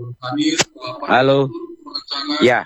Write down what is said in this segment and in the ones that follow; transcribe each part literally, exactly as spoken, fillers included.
Halo. Ya.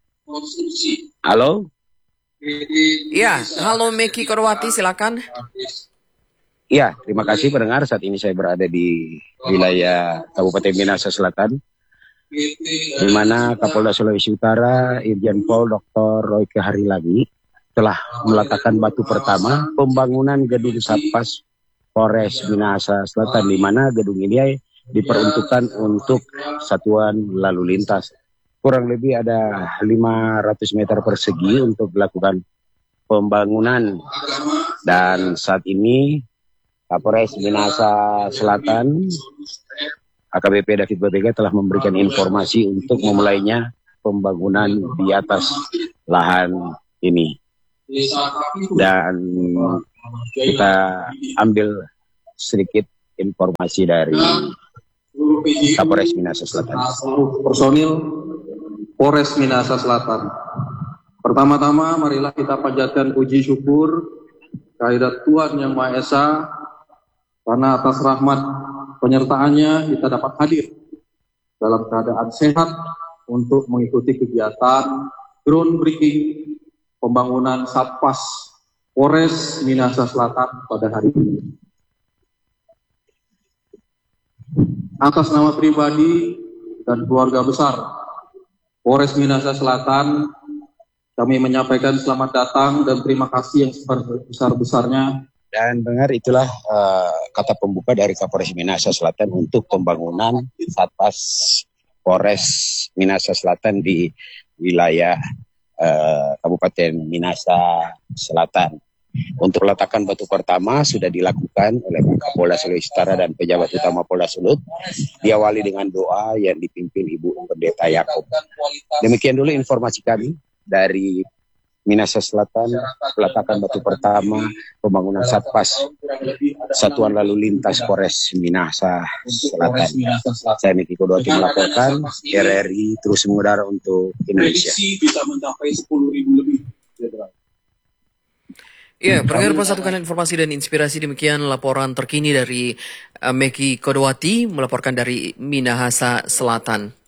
Halo. Ya, halo Meki Kodowati, silakan. Ya, terima kasih pendengar. Saat ini saya berada di wilayah Kabupaten Minahasa Selatan, di mana Kapolda Sulawesi Utara, Irjen Pol doktor Royke Harilagi telah meletakkan batu pertama pembangunan gedung Satpas Polres Minahasa Selatan, di mana gedung ini diperuntukkan untuk satuan lalu lintas. Kurang lebih ada lima ratus meter persegi untuk dilakukan pembangunan, dan saat ini Kapolres Minahasa Selatan A K B P David Botega telah memberikan informasi untuk memulainya pembangunan di atas lahan ini. Dan kita ambil sedikit informasi dari Kapolres Minahasa Selatan. Personil Polres Minahasa Selatan. Pertama-tama marilah kita panjatkan puji syukur kehadirat Tuhan Yang Maha Esa, karena atas rahmat penyertaannya kita dapat hadir dalam keadaan sehat untuk mengikuti kegiatan groundbreaking pembangunan Satpas Polres Minahasa Selatan pada hari ini. Atas nama pribadi dan keluarga besar Polres Minahasa Selatan, kami menyampaikan selamat datang dan terima kasih yang sebesar-besarnya. Dan dengar itulah uh, kata pembuka dari Kapolres Minahasa Selatan untuk pembangunan Satpas Polres Minahasa Selatan di wilayah uh, Kabupaten Minahasa Selatan. Untuk letakkan batu pertama sudah dilakukan oleh Kapolda Sulawesi Utara dan pejabat utama Polda Sulut, diawali dengan doa yang dipimpin Ibu Pendeta Yakob. Demikian dulu informasi kami dari Minahasa Selatan, peletakan batu pertama pembangunan Satpas Satuan Lalu Lintas Polres Minahasa Selatan. Saya Meki Kodowati melaporkan, R R I terus mengudara untuk Indonesia. Ya, pendengar persatukan informasi dan inspirasi, demikian laporan terkini dari uh, Meki Kodowati melaporkan dari Minahasa Selatan.